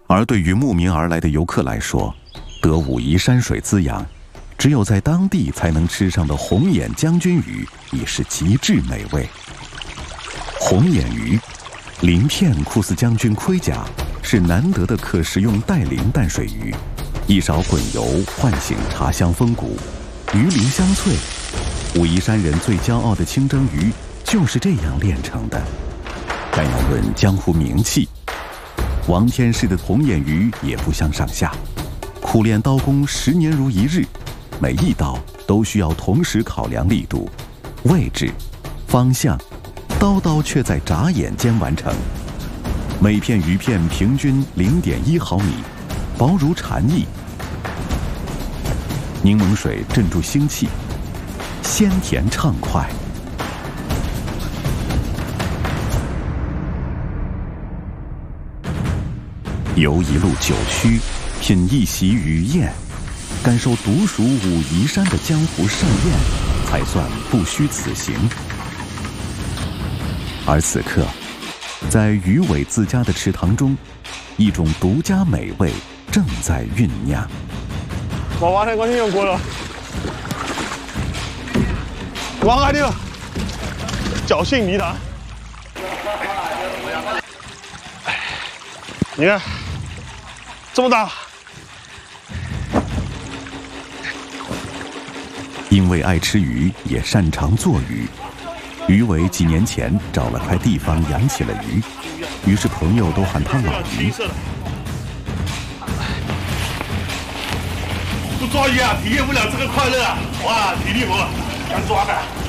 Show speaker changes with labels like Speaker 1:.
Speaker 1: 而对于慕名而来的游客来说，得武夷山水滋养，只有在当地才能吃上的红眼将军鱼已是极致美味。红眼鱼，鳞片酷似将军盔甲，是难得的可食用带鳞淡水鱼。一勺滚油唤醒茶香风骨，鱼鳞香脆。武夷山人最骄傲的清蒸鱼就是这样炼成的。但要论江湖名气，王天士的红眼鱼也不相上下。苦练刀工10年如一日，每一刀都需要同时考量力度、位置、方向，刀刀却在眨眼间完成。每片鱼片平均0.1毫米，薄如蝉翼。柠檬水镇住腥气，鲜甜畅快。游一路酒曲，品一席鱼宴，感受独属武夷山的江湖盛宴，才算不虚此行。而此刻，在鱼尾自家的池塘中，一种独家美味正在酝酿。
Speaker 2: 娃娃太关心用过了，娃娃的侥幸泥塘，你看这么大。
Speaker 1: 因为爱吃鱼，也擅长做鱼。鱼尾几年前找了块地方养起了鱼，于是朋友都喊他老鱼。
Speaker 3: 不抓鱼啊，体验不了这个快乐啊！哇，体力活，敢抓的。